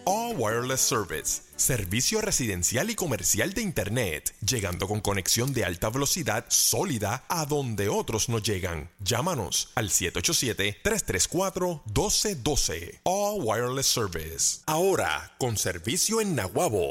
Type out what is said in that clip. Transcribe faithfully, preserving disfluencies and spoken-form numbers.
All Wireless Service, servicio residencial y comercial de Internet, llegando con conexión de alta velocidad sólida a donde otros no llegan. Llámanos al siete ocho siete, tres tres cuatro, uno dos uno dos. All Wireless Service. Ahora, con servicio en Naguabo.